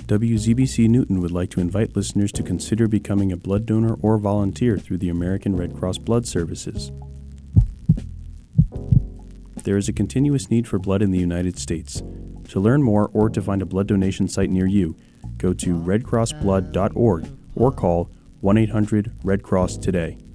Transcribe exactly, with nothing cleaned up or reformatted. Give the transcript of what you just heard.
W Z B C Newton would like to invite listeners to consider becoming a blood donor or volunteer through the American Red Cross Blood Services. There is a continuous need for blood in the United States. To learn more or to find a blood donation site near you, go to red cross blood dot org or call one eight hundred red cross today.